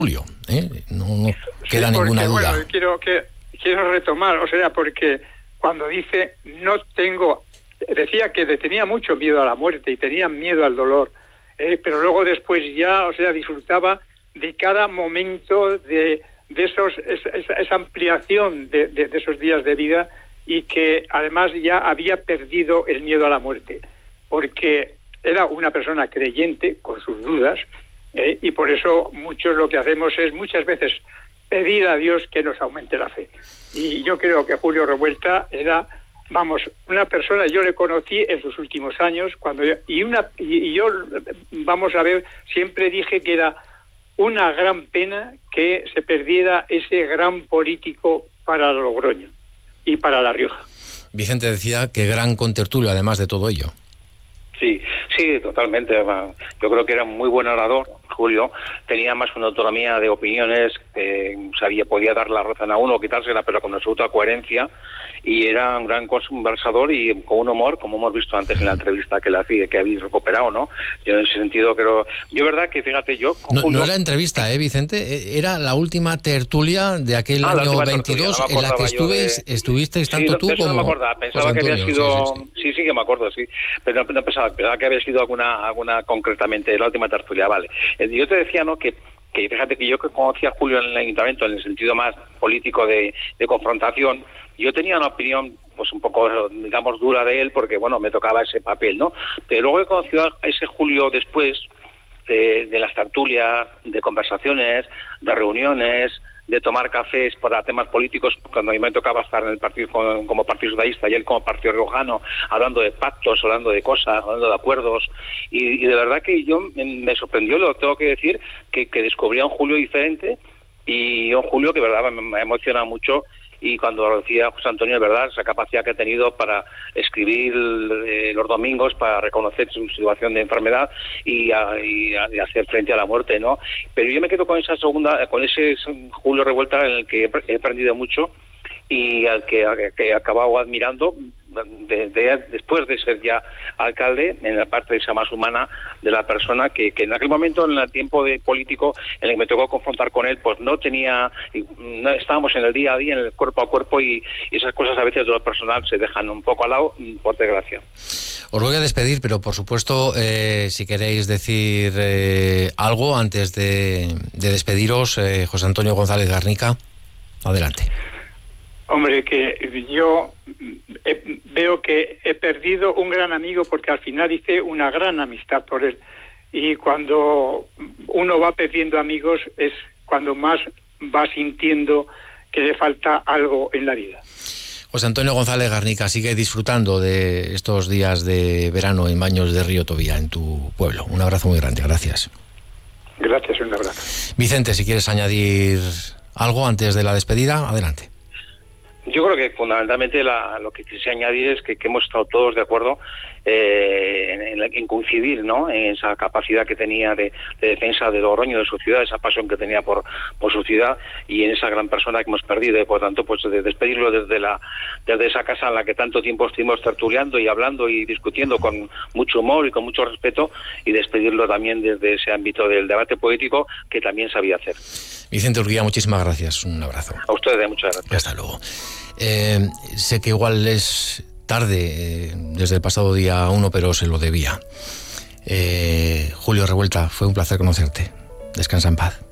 Julio, no queda ninguna duda. Bueno, quiero retomar, o sea, porque cuando dice decía que le tenía mucho miedo a la muerte y tenía miedo al dolor, pero luego después ya, o sea, disfrutaba de cada momento de esa ampliación de esos días de vida, y que además ya había perdido el miedo a la muerte, porque era una persona creyente con sus dudas, y por eso muchos lo que hacemos es muchas veces pedir a Dios que nos aumente la fe. Y yo creo que Julio Revuelta era, una persona, yo le conocí en sus últimos años, siempre dije que era una gran pena que se perdiera ese gran político para Logroño y para La Rioja. Vicente decía que gran contertulio, además de todo ello. Sí, totalmente. Yo creo que era un muy buen orador, Julio. Tenía más una autonomía de opiniones, podía dar la razón a uno o quitársela, pero con absoluta coherencia. Y era un gran conversador y con un humor, como hemos visto antes en la entrevista que le hacía, que habéis recuperado, ¿no? Yo en ese sentido creo... Yo, verdad, que fíjate, yo... No era entrevista, Vicente? Era la última tertulia de aquel año 22 en la que estuvisteis tanto tú como... No me acordaba, pensaba que había sido... Sí, que me acuerdo, sí. Pero no pensaba que había sido alguna concretamente, la última tertulia, vale. Yo te decía, ¿no?, que fíjate que yo que conocía a Julio en el ayuntamiento en el sentido más político de confrontación, yo tenía una opinión pues un poco, digamos, dura de él, porque bueno, me tocaba ese papel, ¿no? Pero luego he conocido a ese Julio después de las tertulias, de conversaciones, de reuniones, de tomar cafés para temas políticos, cuando a mí me tocaba estar en el partido como Partido Socialista y él como Partido Riojano, hablando de pactos, hablando de cosas, hablando de acuerdos, y de verdad que yo me sorprendió, lo tengo que decir, que descubrí a un Julio diferente, y un Julio que de verdad me emociona mucho. Y cuando lo decía José Antonio, de verdad, esa capacidad que ha tenido para escribir los domingos, para reconocer su situación de enfermedad y hacer frente a la muerte, ¿no? Pero yo me quedo con ese Julio Revuelta en el que he aprendido mucho y al que he acabado admirando después de ser ya alcalde, en la parte esa más humana de la persona que en aquel momento, en el tiempo de político en el que me tocó confrontar con él, pues no estábamos en el día a día, en el cuerpo a cuerpo, y esas cosas a veces de lo personal se dejan un poco al lado, por desgracia. Os voy a despedir, pero por supuesto, si queréis decir algo antes de despediros, José Antonio González Garnica, adelante. Hombre, que yo veo que he perdido un gran amigo, porque al final hice una gran amistad por él. Y cuando uno va perdiendo amigos es cuando más va sintiendo que le falta algo en la vida. José Antonio González Garnica, sigue disfrutando de estos días de verano en Baños de Río Tobía, en tu pueblo. Un abrazo muy grande, gracias. Gracias, un abrazo. Vicente, si quieres añadir algo antes de la despedida, adelante. Yo creo que fundamentalmente lo que quise añadir es que hemos estado todos de acuerdo en coincidir, ¿no?, en esa capacidad que tenía de defensa de Logroño, de su ciudad, esa pasión que tenía por su ciudad, y en esa gran persona que hemos perdido, y por tanto pues de despedirlo desde esa casa en la que tanto tiempo estuvimos tertuliando y hablando y discutiendo con mucho humor y con mucho respeto, y despedirlo también desde ese ámbito del debate político que también sabía hacer. Vicente Urguía, muchísimas gracias, un abrazo. A ustedes, muchas gracias. Hasta luego. Sé que igual es tarde desde el pasado día 1, pero se lo debía. Julio Revuelta, fue un placer conocerte. Descansa en paz.